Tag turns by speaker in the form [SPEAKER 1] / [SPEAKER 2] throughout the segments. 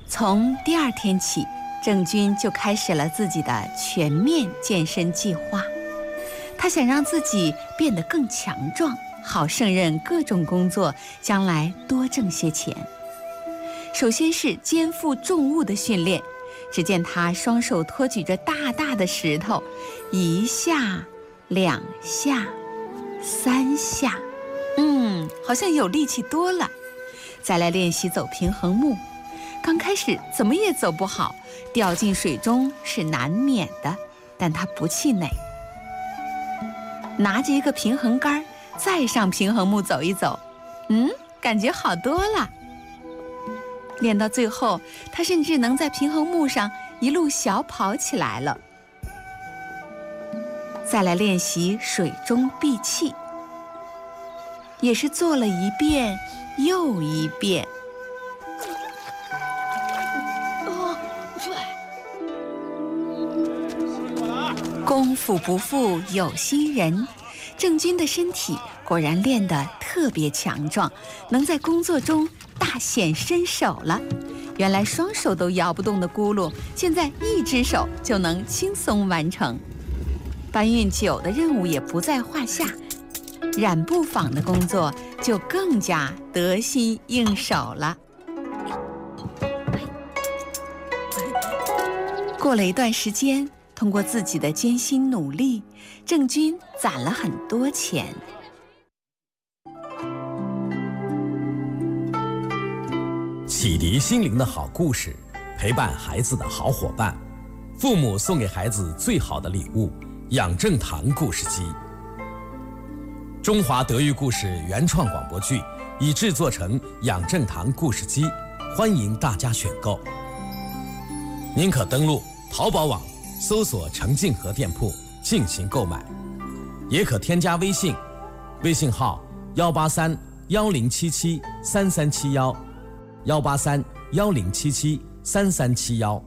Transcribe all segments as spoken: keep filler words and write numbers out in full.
[SPEAKER 1] 从第二天起，郑钧就开始了自己的全面健身计划。他想让自己变得更强壮，好胜任各种工作，将来多挣些钱。首先是肩负重物的训练，只见他双手托举着大大的石头，一下两下三下，嗯，好像有力气多了。再来练习走平衡木，刚开始怎么也走不好，掉进水中是难免的，但他不气馁，拿着一个平衡杆再上平衡木走一走，嗯，感觉好多了。练到最后，他甚至能在平衡木上一路小跑起来了。再来练习水中闭气，也是做了一遍又一遍。功夫不负有心人，郑钧的身体果然练得特别强壮，能在工作中大显身手了。原来双手都摇不动的轱辘，现在一只手就能轻松完成。搬运酒的任务也不在话下，染布坊的工作就更加得心应手了。过了一段时间，通过自己的艰辛努力，郑钧攒了很多钱。
[SPEAKER 2] 启迪心灵的好故事，陪伴孩子的好伙伴，父母送给孩子最好的礼物——养正堂故事机。中华德育故事原创广播剧已制作成养正堂故事机，欢迎大家选购。您可登录淘宝网搜索程静和店铺进行购买，也可添加微信，微信号幺八三幺零七七三三七幺，幺八三幺零七七三三七幺。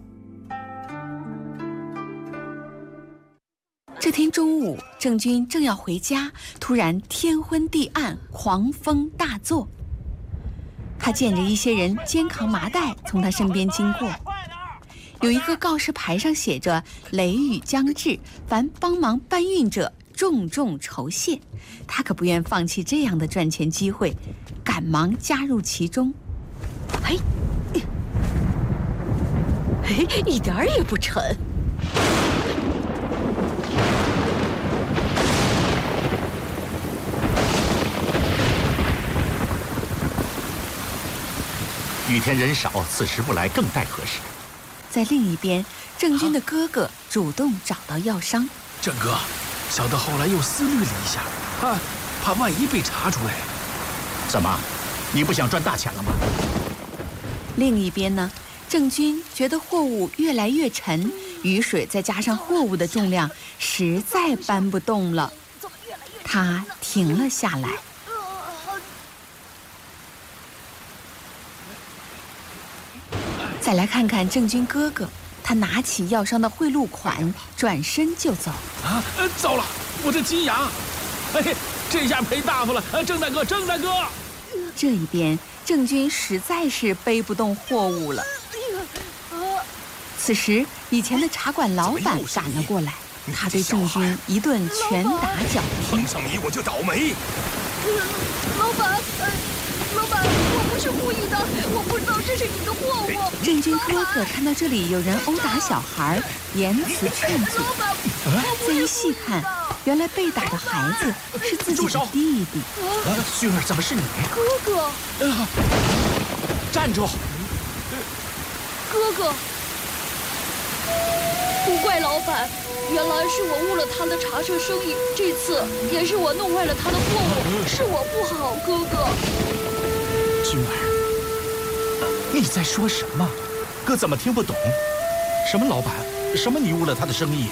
[SPEAKER 1] 这天中午，郑钧正要回家，突然天昏地暗，狂风大作。他见着一些人肩扛麻袋从他身边经过，有一个告示牌上写着雷雨将至，凡帮忙搬运者重重酬谢。他可不愿放弃这样的赚钱机会，赶忙加入其中。
[SPEAKER 3] 嘿，嘿，一点儿也不沉。
[SPEAKER 4] 雨天人少，此时不来更待何时？
[SPEAKER 1] 在另一边，郑钧的哥哥主动找到药商。
[SPEAKER 5] 郑哥，小的后来又思虑了一下，啊，怕万一被查出来。
[SPEAKER 4] 怎么，你不想赚大钱了吗？
[SPEAKER 1] 另一边呢，郑钧觉得货物越来越沉，雨水再加上货物的重量，实在搬不动了。他停了下来。再来看看郑钧哥哥，他拿起药商的贿赂款，转身就走。
[SPEAKER 5] 啊，糟了，我的金牙！哎，这下赔大发了！郑大哥，郑大哥！
[SPEAKER 1] 这一边，郑钧实在是背不动货物了。此时，以前的茶馆老板赶了过来，他对郑钧一顿拳打脚踢。
[SPEAKER 6] 碰上你我就倒霉！
[SPEAKER 3] 老板，呃，老板，我不是故意的，我不知道这是你的货物。
[SPEAKER 1] 郑钧哥哥看到这里有人殴打小孩，言辞劝阻。再一细看，原来被打的孩子是自己的弟弟。
[SPEAKER 4] 啊，熏儿，怎么是你？
[SPEAKER 3] 哥哥，
[SPEAKER 4] 啊，站住！
[SPEAKER 3] 哥哥，不怪老板，原来是我误了他的茶社生意，这次也是我弄坏了他的货物，是我不好，哥哥。
[SPEAKER 4] 熏儿，你在说什么？哥怎么听不懂？什么老板？什么你误了他的生意？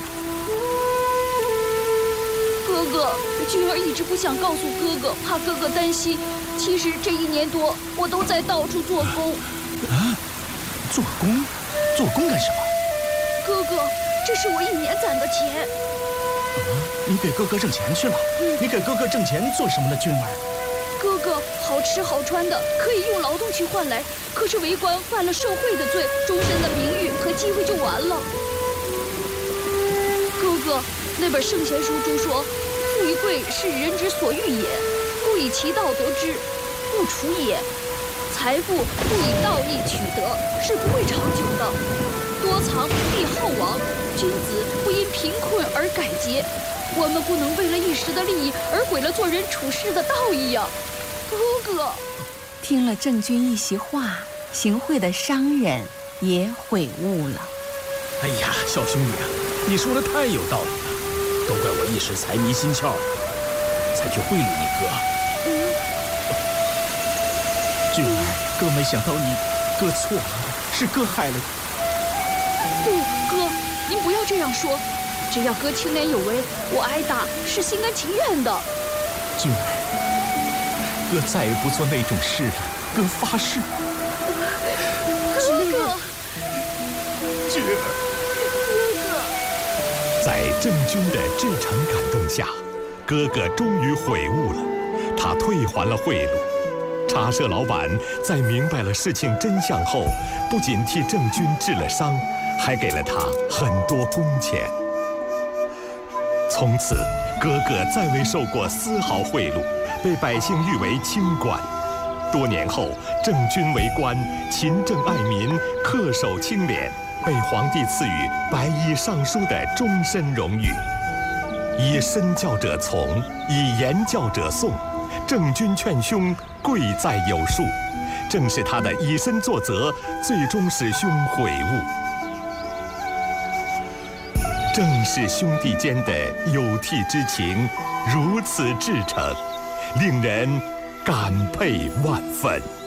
[SPEAKER 3] 哥哥，君儿一直不想告诉哥哥，怕哥哥担心。其实这一年多，我都在到处做工。
[SPEAKER 4] 啊，做工？做工干什么？
[SPEAKER 3] 哥哥，这是我一年攒的钱。
[SPEAKER 4] 啊，你给哥哥挣钱去了？你给哥哥挣钱做什么呢，君儿？
[SPEAKER 3] 哥哥好吃好穿的可以用劳动去换来，可是为官犯了受贿的罪，终身的名誉和机会就完了。哥哥，那本圣贤书中说，富与贵是人之所欲也，故以其道得之，不处也。财富不以道义取得，是不会长久的。多藏必好亡，君子不因贫困而改节。我们不能为了一时的利益而毁了做人处事的道义呀，哥哥。
[SPEAKER 1] 听了郑钧一席话，行贿的商人也悔悟了。
[SPEAKER 5] 哎呀，小兄弟啊，你说的太有道理了，都怪我一时财迷心窍，才去贿赂你哥。
[SPEAKER 4] 俊儿，哥没想到你，哥错了，是哥害了你。
[SPEAKER 3] 不，哥，您不要这样说。只要哥青年有为，我挨打是心甘情愿的。
[SPEAKER 4] 俊儿，哥再也不做那种事了，哥发誓。
[SPEAKER 3] 哥哥，
[SPEAKER 4] 俊儿，
[SPEAKER 3] 哥哥。
[SPEAKER 6] 在郑钧的真诚感动下，哥哥终于悔悟了，他退还了贿赂。茶社老板在明白了事情真相后，不仅替郑钧治了伤，还给了他很多工钱。从此，哥哥再未受过丝毫贿赂，被百姓誉为清官。多年后，郑钧为官，勤政爱民，恪守清廉，被皇帝赐予白衣尚书的终身荣誉。以身教者从，以言教者颂。郑钧劝兄贵在有术，正是他的以身作则，最终使兄悔悟。正是兄弟间的有替之情如此至诚，令人感佩万分。